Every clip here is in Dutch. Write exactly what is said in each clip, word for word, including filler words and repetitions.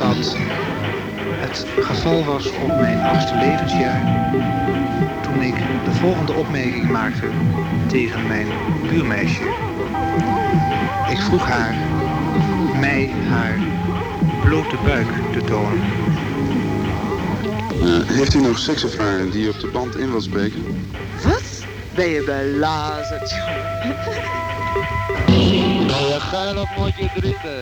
dat het geval was op mijn achtste levensjaar, toen ik de volgende opmerking maakte tegen mijn buurmeisje. Ik vroeg haar mij haar blote buik te tonen. Uh, heeft u nog sekservaring die u op de band in wil spreken? Wat? Ben je belazerd, jongen? Ben je geil of moet je drieën?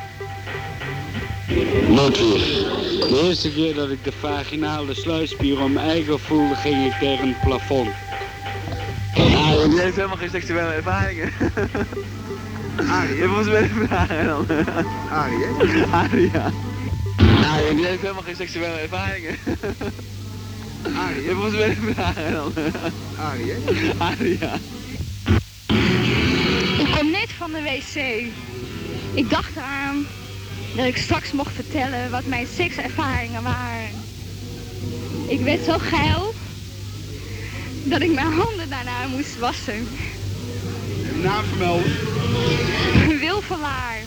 Ludwig. De eerste keer dat ik de vaginale sluisspier om mijn eigen voelde, ging ik tegen het plafond. Ah, die heeft helemaal geen seksuele ervaringen. Arie, je moest wel even vragen dan. Arie, hè? Arie, ja. Ah, die heeft helemaal geen seksuele ervaringen. Arie, je moest wel even vragen dan. Arie, hè? Arie, ja. Ik kom net van de wc. Ik dacht eraan dat ik straks mocht vertellen wat mijn sekservaringen waren. Ik werd zo geil dat ik mijn handen daarna moest wassen. Naam vermelden. Wil van waar.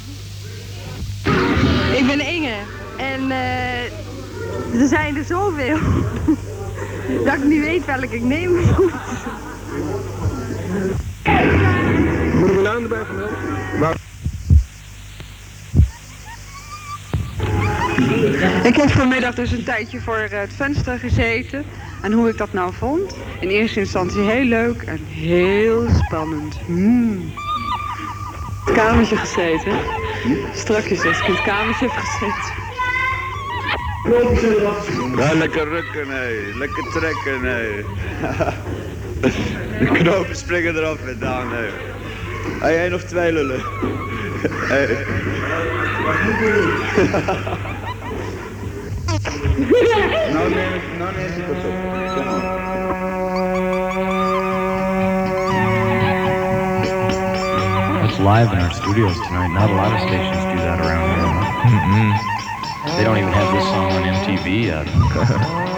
Ik ben Inge en uh, er zijn er zoveel dat ik niet weet welke ik nemen moet. Moet ik mijn naam erbij vermelden? Maar... Ik heb vanmiddag dus een tijdje voor het venster gezeten. En hoe ik dat nou vond? In eerste instantie heel leuk en heel spannend. Mm. Het kamertje gezeten. Strakjes als ik in het kamertje heb gezeten. Ja, lekker rukken, hé. Lekker trekken, hé. De knopen springen eraf met Daan, hé. Hey, één of twee lullen. Hey. Nou neem ik, nou neem ik het op. It's live in our studios tonight. Not a lot of stations do that around here. Mm-mm. They don't even have this song on M T V yet.